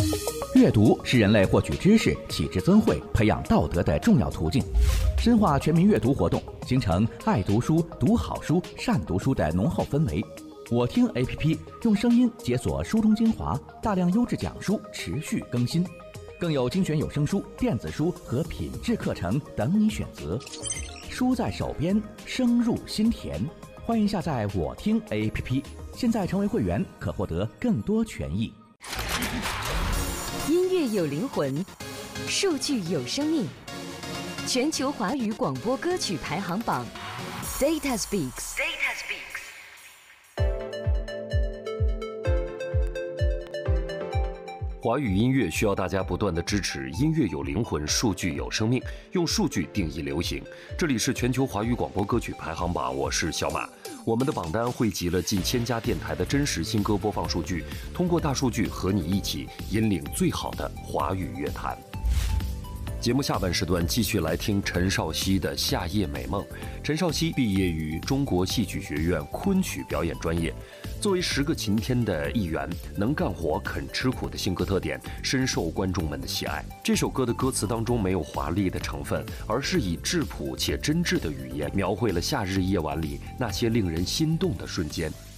阅读是人类获取知识、启智增慧、培养道德的重要途径。深化全民阅读活动，形成爱读书、读好书、善读书的浓厚氛围。我听 APP 用声音解锁书中精华，大量优质讲书持续更新，更有精选有声书、电子书和品质课程等你选择。书在手边，声入心田。欢迎下载我听 APP， 现在成为会员可获得更多权益。 音乐有灵魂，数据有生命。全球华语广播歌曲排行榜 Data Speaks。 华语音乐需要大家不断的支持，音乐有灵魂，数据有生命，用数据定义流行。这里是全球华语广播歌曲排行榜，我是小马。我们的榜单汇集了近1000家电台的真实新歌播放数据，通过大数据和你一起引领最好的华语乐坛。节目下半时段继续来听陈少熙的《夏夜美梦》。陈少熙毕业于中国戏剧学院昆曲表演专业，作为10个晴天的一员，能干活肯吃苦的性格特点深受观众们的喜爱。这首歌的歌词当中没有华丽的成分，而是以质朴且真挚的语言描绘了夏日夜晚里那些令人心动的瞬间。